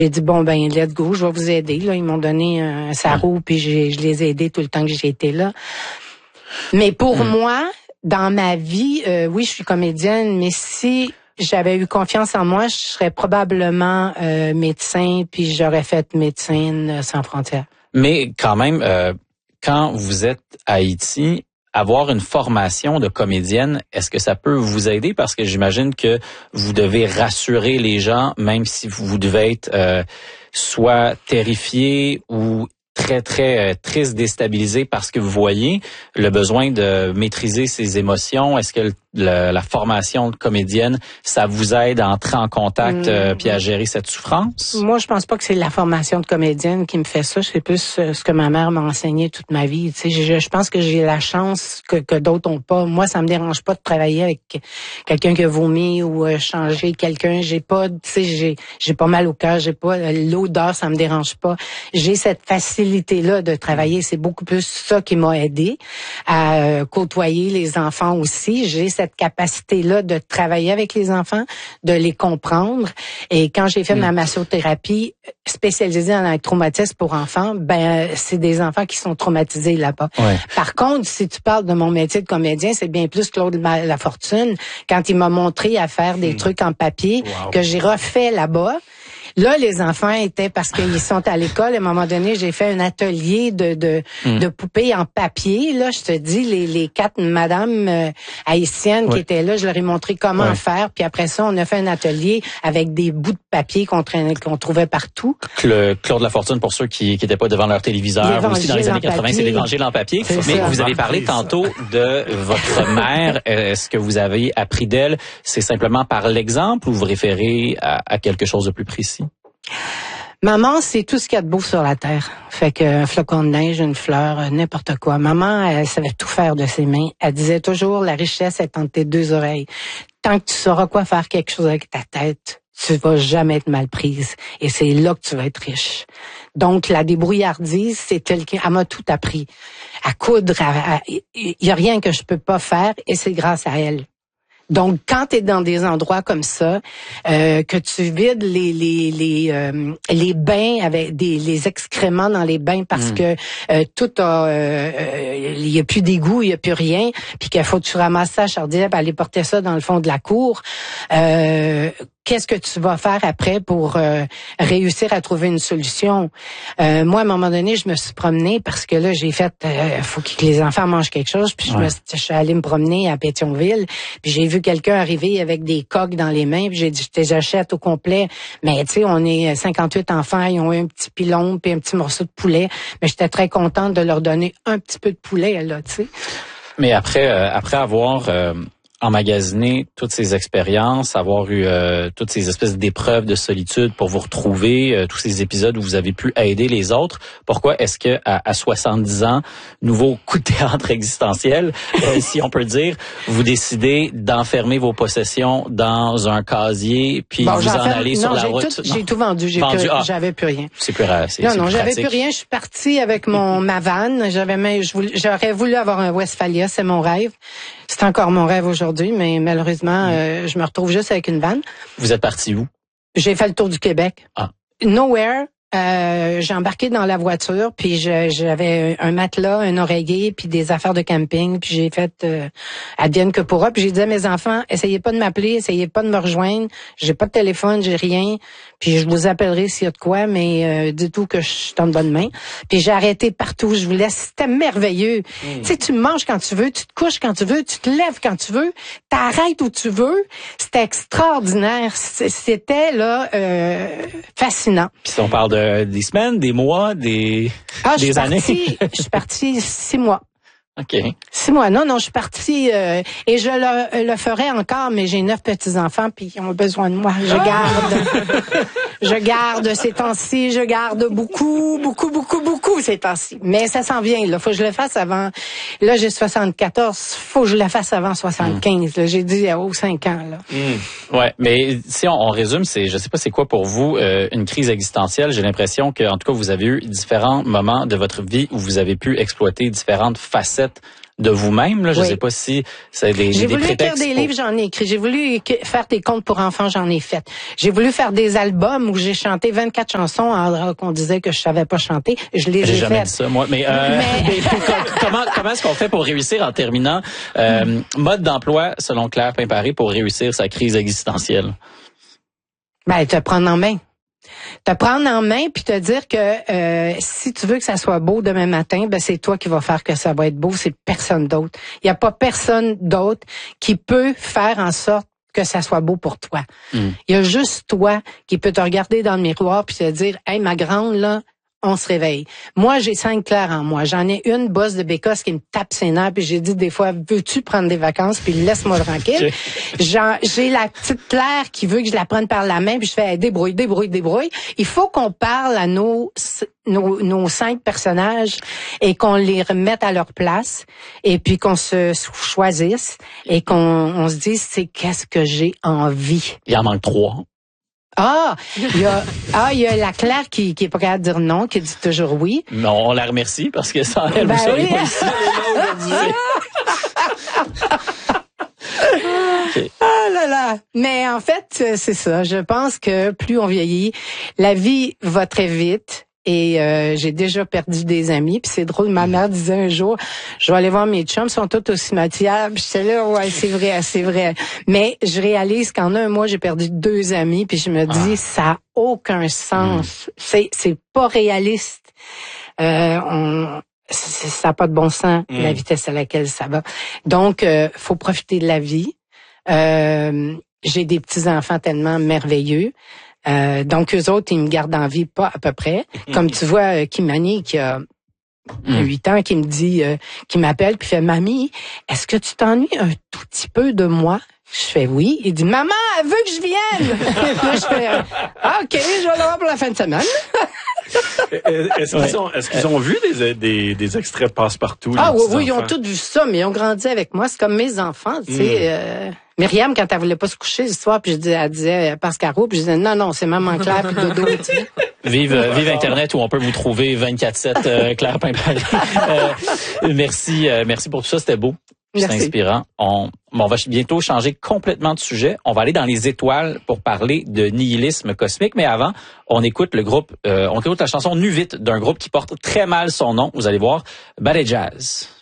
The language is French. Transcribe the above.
J'ai dit, bon, ben, let's go, je vais vous aider. Là, ils m'ont donné un sarrau, puis je les ai aidés tout le temps que j'ai été là. Mais pour moi, dans ma vie, oui, je suis comédienne, mais si j'avais eu confiance en moi, je serais probablement médecin, puis j'aurais fait Médecins sans frontières. Mais quand même, quand vous êtes à Haïti, avoir une formation de comédienne, est-ce que ça peut vous aider? Parce que j'imagine que vous devez rassurer les gens, même si vous devez être soit terrifié ou très, très triste, déstabilisé parce que vous voyez le besoin de maîtriser ses émotions. Est-ce que la formation de comédienne, ça vous aide à entrer en contact puis à gérer cette souffrance? Moi, je pense pas que c'est la formation de comédienne qui me fait ça. C'est plus ce que ma mère m'a enseigné toute ma vie. Tu sais, je pense que j'ai la chance que d'autres ont pas. Moi, ça me dérange pas de travailler avec quelqu'un qui a vomi ou changer quelqu'un. J'ai pas, tu sais, j'ai pas mal au cœur. J'ai pas l'odeur, ça me dérange pas. J'ai cette facilité-là de travailler. C'est beaucoup plus ça qui m'a aidé à côtoyer les enfants aussi. J'ai cette capacité-là de travailler avec les enfants, de les comprendre. Et quand j'ai fait ma massothérapie spécialisée dans le traumatisme pour enfants, ben c'est des enfants qui sont traumatisés là-bas. Ouais. Par contre, si tu parles de mon métier de comédien, c'est bien plus Claude Lafortune, quand il m'a montré à faire des trucs en papier que j'ai refait là-bas. Là, les enfants étaient, parce qu'ils sont à l'école, à un moment donné, j'ai fait un atelier de poupées en papier. Là, je te dis, les 4 madames haïtiennes qui étaient là, je leur ai montré comment faire. Puis après ça, on a fait un atelier avec des bouts de papier qu'on trouvait partout. Claude Lafortune, pour ceux qui n'étaient pas devant leur téléviseur, aussi dans les années 80, c'est l'Évangile en papier. Mais vous avez parlé tantôt de votre mère. Est-ce que vous avez appris d'elle? C'est simplement par l'exemple ou vous référez à quelque chose de plus précis? Maman, c'est tout ce qu'il y a de beau sur la terre. Fait que un flocon de neige, une fleur, n'importe quoi. Maman, elle savait tout faire de ses mains. Elle disait toujours, la richesse est entre tes 2 oreilles. Tant que tu sauras quoi faire quelque chose avec ta tête, tu vas jamais être mal prise. Et c'est là que tu vas être riche. Donc, la débrouillardise, c'est elle qui m'a tout appris. À coudre, il y a rien que je peux pas faire et c'est grâce à elle. Donc, quand tu es dans des endroits comme ça, que tu vides les bains avec les excréments dans les bains parce que tout il y a plus d'égout, il y a plus rien, puis qu'il faut que tu ramasses ça à Chardière, aller porter ça dans le fond de la cour. Qu'est-ce que tu vas faire après pour réussir à trouver une solution? Moi, à un moment donné, je me suis promenée parce que là, j'ai fait, faut que les enfants mangent quelque chose. Puis je suis allée me promener à Pétionville. Puis j'ai vu quelqu'un arriver avec des coques dans les mains. Puis j'ai dit, je te les achète au complet. Mais tu sais, on est 58 enfants. Ils ont eu un petit pilon puis un petit morceau de poulet. Mais j'étais très contente de leur donner un petit peu de poulet là, tu sais. Mais après avoir emmagasiner toutes ces expériences, avoir eu toutes ces espèces d'épreuves de solitude pour vous retrouver, tous ces épisodes où vous avez pu aider les autres. Pourquoi est-ce que à 70 ans, nouveau coup de théâtre existentiel, si on peut dire, vous décidez d'enfermer vos possessions dans un casier puis vous en allez sur la route? J'ai tout vendu. J'avais plus rien. C'est plus rare. J'avais plus rien. Je suis partie avec ma vanne. J'aurais voulu avoir un Westphalia, c'est mon rêve. C'est encore mon rêve aujourd'hui, mais malheureusement, je me retrouve juste avec une vanne. Vous êtes parti où? J'ai fait le tour du Québec. Nowhere. J'ai embarqué dans la voiture, puis j'avais un matelas, un oreiller, puis des affaires de camping, puis j'ai fait advienne que pourra. Puis j'ai dit à mes enfants, essayez pas de m'appeler, essayez pas de me rejoindre. J'ai pas de téléphone, j'ai rien. Puis je vous appellerai s'il y a de quoi, mais dites-tout que je suis en bonne main. Puis j'ai arrêté partout, je vous laisse. C'était merveilleux. Tu sais, tu manges quand tu veux, tu te couches quand tu veux, tu te lèves quand tu veux, t'arrêtes où tu veux. C'était extraordinaire. C'était là fascinant. Puis si on parle des semaines, des mois, des années. Je suis partie 6 mois. OK. 6 mois. Non, je suis partie et je le ferai encore, mais j'ai 9 petits-enfants puis ils ont besoin de moi. Je garde ces temps-ci, je garde beaucoup ces temps-ci. Mais ça s'en vient, là. Faut que je le fasse avant. Là, j'ai 74. Faut que je le fasse avant 75. Là. J'ai dit 5 ans, là. Ouais, mais si on résume, je sais pas c'est quoi pour vous, une crise existentielle. J'ai l'impression que, en tout cas, vous avez eu différents moments de votre vie où vous avez pu exploiter différentes facettes facette de vous-même. Là. Je sais pas si c'est des J'ai voulu prétextes. écrire des livres, j'en ai écrit. J'ai voulu faire des contes pour enfants, j'en ai fait. J'ai voulu faire des albums où j'ai chanté 24 chansons alors qu'on disait que je savais pas chanter. Je les ai faites. J'ai jamais dit ça, moi. Mais comment est-ce qu'on fait pour réussir en terminant? Mode d'emploi, selon Claire Pimparé, pour réussir sa crise existentielle? Ben, te prendre en main. Te prendre en main puis te dire que si tu veux que ça soit beau demain matin, ben c'est toi qui vas faire que ça va être beau, c'est personne d'autre. Il y a pas personne d'autre qui peut faire en sorte que ça soit beau pour toi. Il y a juste toi qui peux te regarder dans le miroir puis te dire "Hey ma grande là, on se réveille." Moi, j'ai 5 Claires en moi. J'en ai une bosse de bécosse qui me tape ses nerfs puis j'ai dit des fois, veux-tu prendre des vacances puis laisse-moi tranquille. J'ai la petite Claire qui veut que je la prenne par la main puis je fais hey, débrouille. Il faut qu'on parle à nos 5 personnages et qu'on les remette à leur place et puis qu'on se choisisse et qu'on se dise c'est qu'est-ce que j'ai envie. Il en manque 3. Il y a la Claire qui est pas capable de dire non, qui dit toujours oui. Non, on la remercie parce que sans elle, vous seriez pas ici. Okay. Ah là là. Mais en fait, c'est ça. Je pense que plus on vieillit, la vie va très vite. Et j'ai déjà perdu des amis. Puis c'est drôle, ma mère disait un jour, je vais aller voir mes chums, ils sont tous au cimetière. Puis j'étais là, ouais, c'est vrai. Mais je réalise qu'en un mois, j'ai perdu 2 amis. Puis je me dis, ça a aucun sens. C'est pas réaliste. Ça n'a pas de bon sens, la vitesse à laquelle ça va. Donc, faut profiter de la vie. J'ai des petits-enfants tellement merveilleux. Donc, eux autres, ils me gardent en vie pas à peu près. Comme tu vois, Kimani, qui a 8 ans, qui me dit, qui m'appelle, puis fait, Mamie, est-ce que tu t'ennuies un tout petit peu de moi? Je fais oui. Il dit, Maman, elle veut que je vienne. Là, je fais, OK, je vais l'avoir pour la fin de semaine. Est-ce qu'ils ont vu des extraits passe-partout? Oui, ils ont tous vu ça, mais ils ont grandi avec moi. C'est comme mes enfants, tu sais. Myriam, quand elle voulait pas se coucher ce soir, puis elle disait Pascaro, puis je disais non, c'est Maman Claire puis Dodo, tu sais. Vive Internet où on peut vous trouver 24/7 Claire Pimparé. Merci pour tout ça, c'était beau. C'est inspirant. On va bientôt changer complètement de sujet. On va aller dans les étoiles pour parler de nihilisme cosmique. Mais avant, on écoute la chanson Nu Vite d'un groupe qui porte très mal son nom. Vous allez voir, Ballet Jazz.